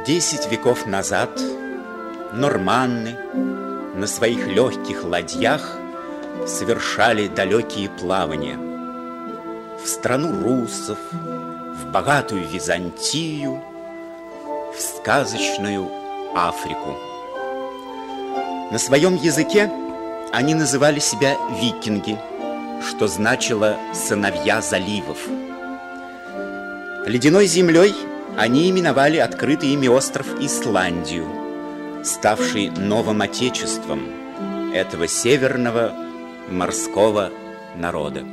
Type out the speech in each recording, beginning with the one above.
10 веков назад норманны на своих легких ладьях совершали далекие плавания в страну руссов, в богатую Византию, в сказочную Африку. На своем языке они называли себя викинги, что значило «сыновья заливов». Ледяной землей они именовали открытый ими остров Исландию, ставший новым отечеством этого северного морского народа.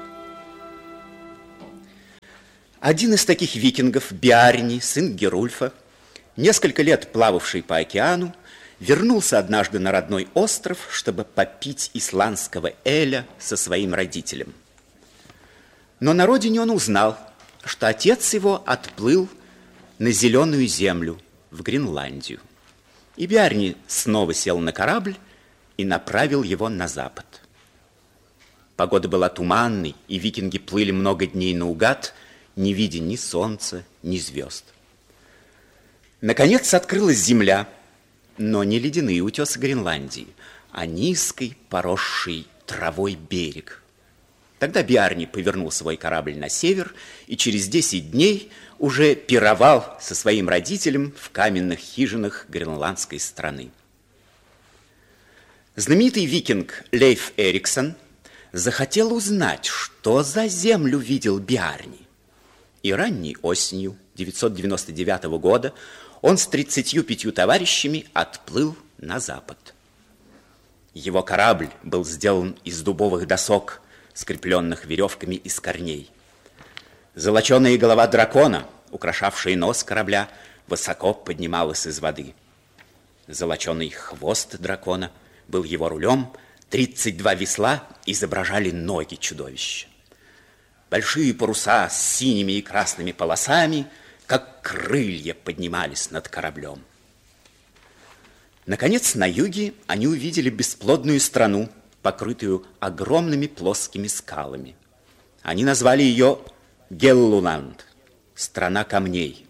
Один из таких викингов, Бjarni, сын Герульфа, несколько лет плававший по океану, вернулся однажды на родной остров, чтобы попить исландского эля со своим родителем. Но на родине он узнал, что отец его отплыл на зеленую землю, в Гренландию. И Бjarni снова сел на корабль и направил его на запад. Погода была туманной, и викинги плыли много дней наугад, не видя ни солнца, ни звезд. Наконец открылась земля, но не ледяные утесы Гренландии, а низкий, поросший травой берег. Тогда Бjarni повернул свой корабль на север и через 10 дней уже пировал со своим родителем в каменных хижинах гренландской страны. Знаменитый викинг Лейф Эриксон захотел узнать, что за землю видел Бjarni. И ранней осенью 999 года он с 35 товарищами отплыл на запад. Его корабль был сделан из дубовых досок, скрепленных веревками из корней. Золоченая голова дракона, украшавшая нос корабля, высоко поднималась из воды. Золоченый хвост дракона был его рулем, 32 весла изображали ноги чудовища. Большие паруса с синими и красными полосами, как крылья, поднимались над кораблем. Наконец, на юге они увидели бесплодную страну, покрытую огромными плоскими скалами. Они назвали ее Геллуланд, страна камней.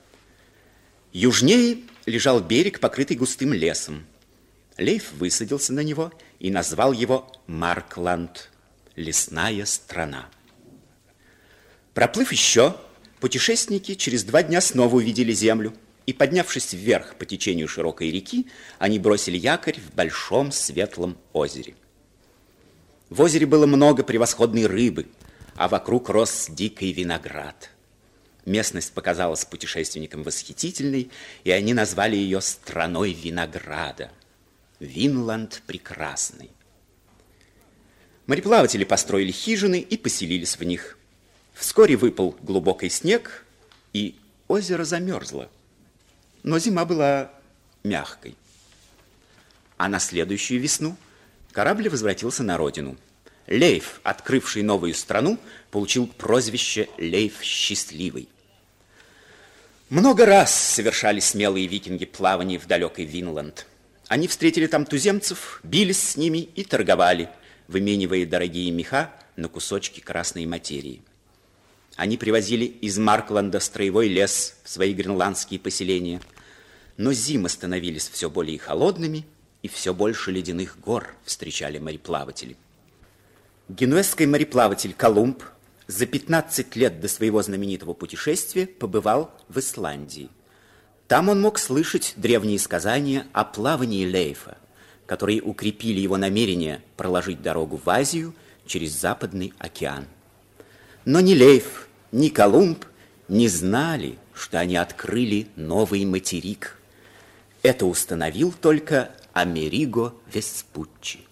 Южнее лежал берег, покрытый густым лесом. Лейф высадился на него и назвал его Маркланд, лесная страна. Проплыв еще, путешественники через 2 дня снова увидели землю, и, поднявшись вверх по течению широкой реки, они бросили якорь в большом светлом озере. В озере было много превосходной рыбы, а вокруг рос дикий виноград. Местность показалась путешественникам восхитительной, и они назвали ее страной винограда. Винланд прекрасный. Мореплаватели построили хижины и поселились в них. Вскоре выпал глубокий снег, и озеро замерзло. Но зима была мягкой. А на следующую весну корабль возвратился на родину. Лейф, открывший новую страну, получил прозвище Лейф Счастливый. Много раз совершали смелые викинги плавание в далекий Винланд. Они встретили там туземцев, бились с ними и торговали, выменивая дорогие меха на кусочки красной материи. Они привозили из Маркланда строевой лес в свои гренландские поселения, но зимы становились все более холодными, и все больше ледяных гор встречали мореплаватели. Генуэзский мореплаватель Колумб за 15 лет до своего знаменитого путешествия побывал в Исландии. Там он мог слышать древние сказания о плавании Лейфа, которые укрепили его намерение проложить дорогу в Азию через Западный океан. Но ни Лейф, ни Колумб не знали, что они открыли новый материк. Это установил только Америго Веспуччи.